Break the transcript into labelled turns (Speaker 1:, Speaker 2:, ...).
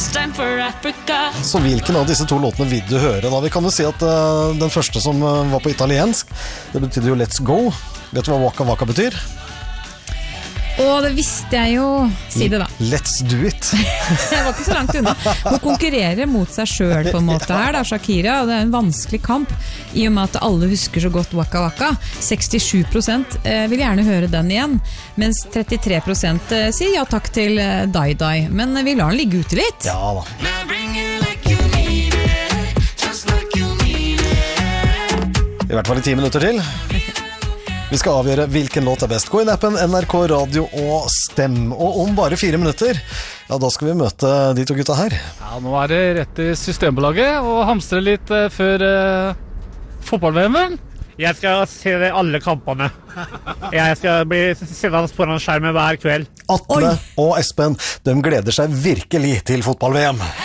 Speaker 1: this time for Africa.
Speaker 2: Så hvilken av disse to låtene vil du høre da? Vi kan jo si at den første som var på italiensk, det betyr jo Let's Go. Vet du hva Waka Waka betyr?
Speaker 3: Det visste jeg jo. Si det da.
Speaker 2: Let's do it.
Speaker 3: Jeg var ikke så langt unna. Hun konkurrerer mot seg selv på en måte her, da, Shakira, og det en vanskelig kamp, i og med at alle husker så godt Waka Waka. 67% vil gjerne høre den igjen, mens 33% sier ja takk til Dai Dai. Men vi lar den ligge ute litt.
Speaker 2: Ja da. I hvert fall i 10 minutter til. Vi skal avgjøre hvilken låt best. Gå inn appen NRK Radio og stem. Og om bare 4 minutter, ja, da skal vi møte de to gutta her.
Speaker 4: Ja, nå det rett i Systembolaget og hamstre litt før fotball-VM.
Speaker 5: Jeg skal se alle kampene. Jeg skal bli sittende foran skjermen hver kveld.
Speaker 2: Atle og Espen, de gleder seg virkelig til fotball-VM.